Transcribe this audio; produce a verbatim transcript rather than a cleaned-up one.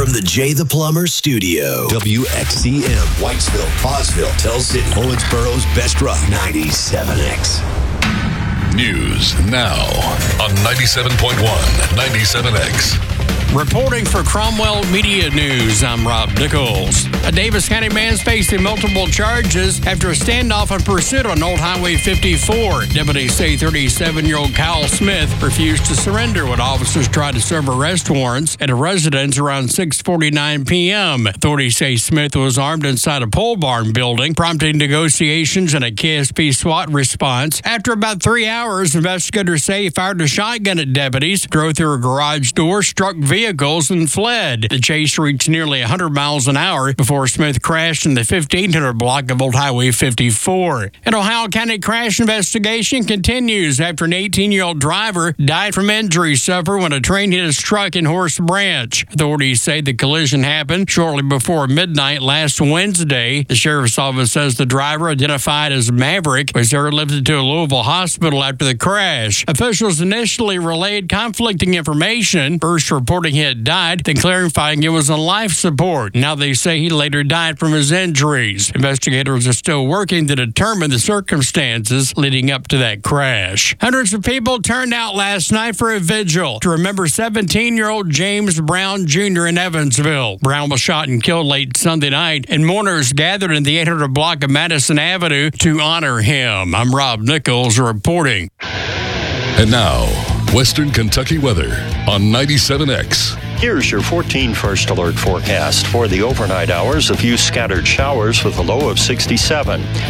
From the Jay the Plumber studio, W X C M, Whitesville, Hawesville, Tell City, Owensboro's Best Rock, ninety-seven X. News now on ninety-seven point one, ninety-seven X. Reporting for Cromwell Media News, I'm Rob Nichols. A Davis County man is facing multiple charges after a standoff and pursuit on Old Highway fifty-four. Deputies say thirty-seven-year-old Kyle Smith refused to surrender when officers tried to serve arrest warrants at a residence around six forty-nine p.m. Authorities say Smith was armed inside a pole barn building, prompting negotiations and a K S P SWAT response. After about three hours, investigators say he fired a shotgun at deputies, drove through a garage door, struck vehicles, and fled. The chase reached nearly one hundred miles an hour before Smith crashed in the fifteen hundred block of Old Highway fifty-four. An Ohio County crash investigation continues after an eighteen-year-old driver died from injuries suffered when a train hit his truck in Horse Branch. Authorities say the collision happened shortly before midnight last Wednesday. The sheriff's office says the driver, identified as Maverick, was airlifted to a Louisville hospital after the crash. Officials initially relayed conflicting information, first reporting he had died, then clarifying it was on life support. Now they say he later died from his injuries. Investigators are still working to determine the circumstances leading up to that crash. Hundreds of people turned out last night for a vigil to remember seventeen-year-old James Brown Junior in Evansville. Brown was shot and killed late Sunday night, and mourners gathered in the eight hundred block of Madison Avenue to honor him. I'm Rob Nichols reporting. And now, Western Kentucky weather on ninety-seven X. Here's your fourteen First Alert forecast. For the overnight hours, a few scattered showers with a low of sixty-seven.